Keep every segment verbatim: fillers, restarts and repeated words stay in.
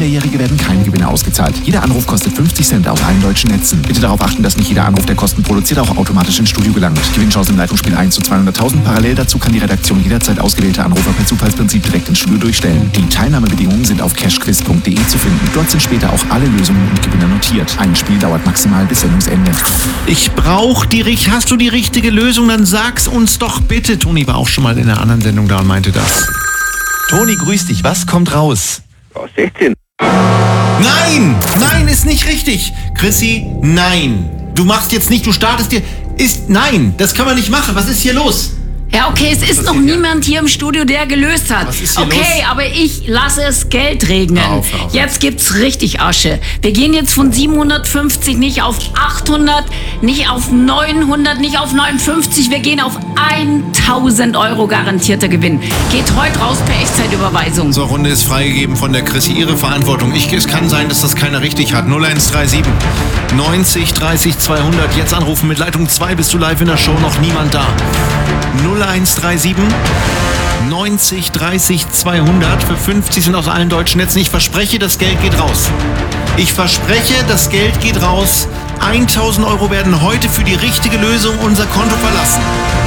Minderjährige werden keine Gewinne ausgezahlt. Jeder Anruf kostet fünfzig Cent auf allen deutschen Netzen. Bitte darauf achten, dass nicht jeder Anruf, der Kosten produziert, auch automatisch ins Studio gelangt. Gewinnchance im Leitungsspiel eins zu zweihunderttausend. Parallel dazu kann die Redaktion jederzeit ausgewählte Anrufer per Zufallsprinzip direkt ins Studio durchstellen. Die Teilnahmebedingungen sind auf cashquiz punkt de zu finden. Dort sind später auch alle Lösungen und Gewinner notiert. Ein Spiel dauert maximal bis Sendungsende. Ich brauche die richtige. Hast du die richtige Lösung? Dann sag's uns doch bitte. Toni war auch schon mal in einer anderen Sendung da und meinte das. Toni, grüß dich. Was kommt raus? Ja, sechzehn. Nein! Nein, ist nicht richtig. Chrissy, nein. Du machst jetzt nicht, du startest dir... Ist... Nein, das kann man nicht machen. Was ist hier los? Ja, okay, es ist noch niemand hier im Studio, der gelöst hat. Was ist hier okay, los? aber ich lasse es Geld regnen. Hör auf, hör auf. Jetzt gibt's richtig Asche. Wir gehen jetzt von siebenhundertfünfzig nicht auf achthundert, nicht auf neunhundert, nicht auf neunundfünfzig. Wir gehen auf tausend Euro garantierter Gewinn. Geht heute raus per Echtzeitüberweisung. So, Runde ist freigegeben von der Chrissy. Ihre Verantwortung. Ich, es kann sein, dass das keiner richtig hat. null eins drei sieben neunzig dreißig zweihundert. Jetzt anrufen mit Leitung zwei. Bist du live in der Show? Noch niemand da. null eins drei sieben neunzig dreißig zweihundert. Für fünfzig sind aus allen deutschen Netzen. Ich verspreche, das Geld geht raus. Ich verspreche, das Geld geht raus. tausend Euro werden heute für die richtige Lösung unser Konto verlassen.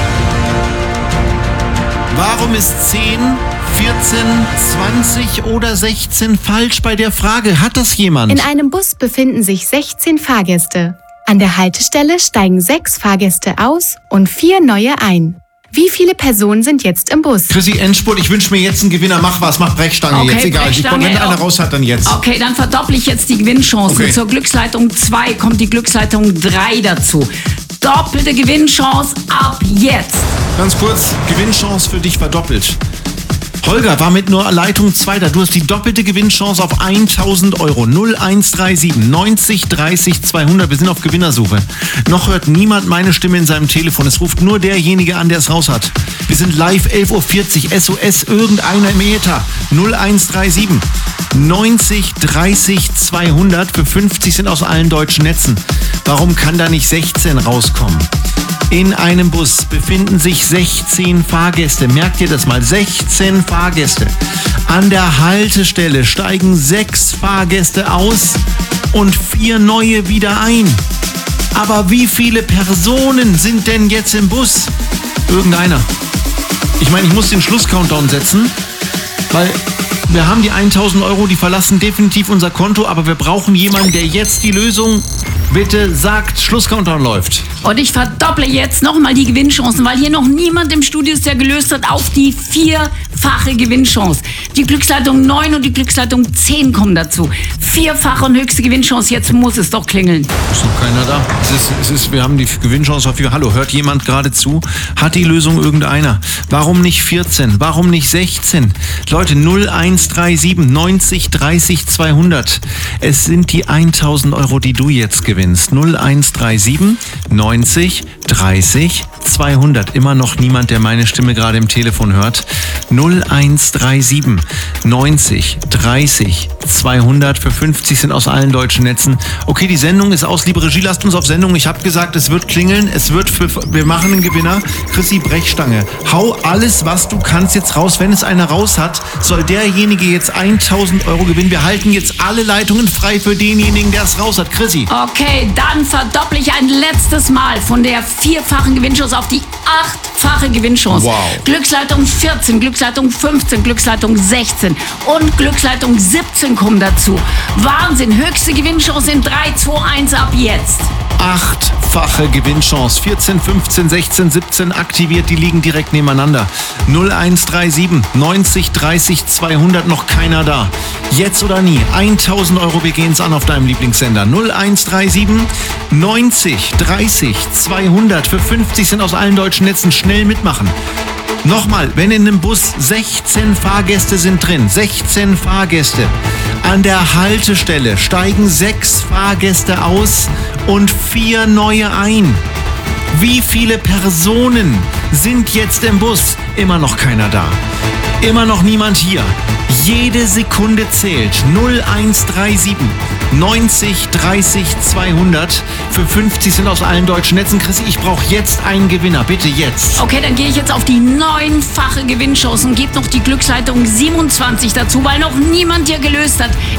Warum ist zehn, vierzehn, zwanzig oder sechzehn falsch bei der Frage? Hat das jemand? In einem Bus befinden sich sechzehn Fahrgäste. An der Haltestelle steigen sechs Fahrgäste aus und vier neue ein. Wie viele Personen sind jetzt im Bus? Chrissy, Endspurt, ich wünsche mir jetzt einen Gewinner. Mach was, mach Brechstange Okay, jetzt, egal. Ich, Brechstange, wenn einer oh. raus hat, dann jetzt. Okay, dann verdopple ich jetzt die Gewinnchancen. Okay. Zur Glücksleitung zwei kommt die Glücksleitung drei dazu. Doppelte Gewinnchance ab jetzt. Ganz kurz, Gewinnchance für dich verdoppelt. Holger war mit nur Leitung zwei da. Du hast die doppelte Gewinnchance auf tausend Euro. null eins drei sieben neunzig dreißig zweihundert. Wir sind auf Gewinnersuche. Noch hört niemand meine Stimme in seinem Telefon. Es ruft nur derjenige an, der es raus hat. Wir sind live elf Uhr vierzig. S O S, irgendeiner im Äther. null eins drei sieben neunzig dreißig zweihundert. Für fünfzig sind aus allen deutschen Netzen. Warum kann da nicht sechzehn rauskommen? In einem Bus befinden sich sechzehn Fahrgäste. Merkt ihr das mal? sechzehn Fahrgäste. An der Haltestelle steigen sechs Fahrgäste aus und vier neue wieder ein. Aber wie viele Personen sind denn jetzt im Bus? Irgendeiner. Ich meine, ich muss den Schluss-Countdown setzen, weil wir haben die tausend Euro, die verlassen definitiv unser Konto, aber wir brauchen jemanden, der jetzt die Lösung bitte sagt. Schluss-Countdown läuft. Und ich verdopple jetzt nochmal die Gewinnchancen, weil hier noch niemand im Studio ist, der gelöst hat, auf die vierfache Gewinnchance. Die Glücksleitung neun und die Glücksleitung zehn kommen dazu. Vierfache und höchste Gewinnchance, jetzt muss es doch klingeln. Ist noch keiner da. Es ist, es ist, wir haben die Gewinnchance auf vier. Hallo, hört jemand gerade zu? Hat die Lösung irgendeiner? Warum nicht vierzehn? Warum nicht sechzehn? Leute, null eins drei sieben neunzig dreißig zweihundert. Es sind die tausend Euro, die du jetzt gewinnst. null eins drei sieben neunzig dreißig zweihundert. Immer noch niemand, der meine Stimme gerade im Telefon hört. null eins drei sieben neunzig dreißig zweihundert. Für fünfzig sind aus allen deutschen Netzen. Okay, die Sendung ist aus. Liebe Regie, lasst uns auf Sendung. Ich habe gesagt, es wird klingeln. Es wird für, wir machen einen Gewinner. Chrissy, Brechstange. Hau alles, was du kannst, jetzt raus. Wenn es einer raus hat, soll derjenige jetzt tausend Euro gewinnen. Wir halten jetzt alle Leitungen frei für denjenigen, der es raus hat. Chrissy. Okay, dann verdopple ich ein letztes Mal von der vierfachen Gewinnchance auf die achtfache Gewinnchance. Wow. Glücksleitung vierzehn, Glücksleitung fünfzehn, Glücksleitung sechzehn und Glücksleitung siebzehn kommen dazu. Wahnsinn, höchste Gewinnchance in drei, zwei, eins ab jetzt. Achtfache Gewinnchance. vierzehn, fünfzehn, sechzehn, siebzehn aktiviert. Die liegen direkt nebeneinander. null eins drei sieben neunzig dreißig zweihundert. Noch keiner da. Jetzt oder nie. tausend Euro, wir gehen's an auf deinem Lieblingssender. null eins drei sieben neunzig dreißig zweihundert. Für fünfzig sind aus allen deutschen Netzen. Schnell mitmachen. Nochmal, wenn in einem Bus sechzehn Fahrgäste sind drin, sechzehn Fahrgäste, an der Haltestelle steigen sechs Fahrgäste aus und vier neue ein. Wie viele Personen sind jetzt im Bus? Immer noch keiner da. Immer noch niemand hier. Jede Sekunde zählt. null eins drei sieben neunzig dreißig zweihundert. Für fünfzig sind aus allen deutschen Netzen. Chrissy, ich brauche jetzt einen Gewinner. Bitte jetzt. Okay, dann gehe ich jetzt auf die neunfache Gewinnchance und gebe noch die Glücksleitung siebenundzwanzig dazu, weil noch niemand hier gelöst hat.